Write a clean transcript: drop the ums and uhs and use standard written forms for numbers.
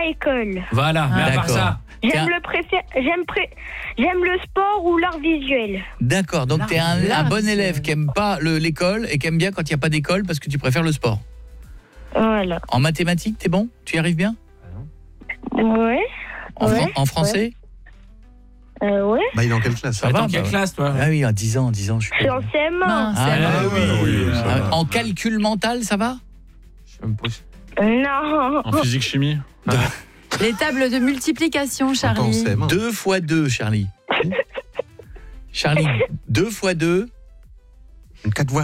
école. Voilà, mais à part D'accord. ça. J'aime le sport ou l'art visuel. D'accord, donc t'es un bon élève qui aime pas l'école et qui aime bien quand il n'y a pas d'école parce que tu préfères le sport. Voilà. En mathématiques, t'es bon? Tu y arrives bien? Ouais. En français? Ouais. Bah, il est en quelle classe? Ça va, Dans quelle classe, toi? Ah oui, en 10 ans, je suis... Je suis en CM1. Ah oui, ça va. En calcul mental, ça va? Non. En physique-chimie. Les tables de multiplication, Attends, Charlie. CM1. 2 x 2, Charlie. Charlie, 2 x 2. 4 voix.